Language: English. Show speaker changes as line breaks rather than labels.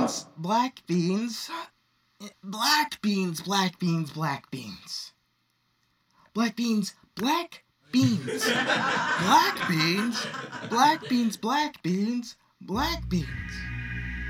beans, black beans. Black beans, black beans, black beans. Black beans, black beans. Black beans, black beans, black beans, black beans.